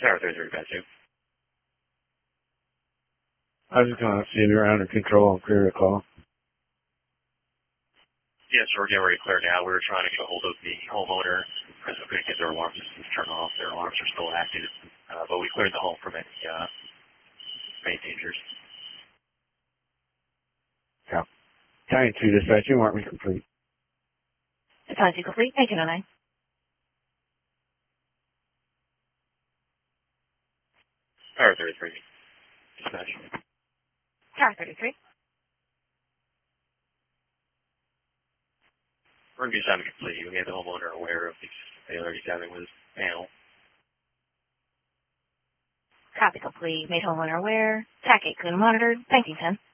Tower 33, bad 2. I was just going to see if you're under control and clear the call. Yes, we're getting ready to clear now. We were trying to get a hold of the homeowner because we couldn't get their alarm systems turned off. Their alarms are still active, but we cleared the home from any dangers. Yeah. County 2 dispatch, you mark me complete. County 2 complete. 1909. Tower 33, dispatch. Tower 33. We're going to be assignment complete. We made the homeowner aware of the failure he's having with his panel. Copy complete. Made homeowner aware. TAC 8 clean and monitored. 1910.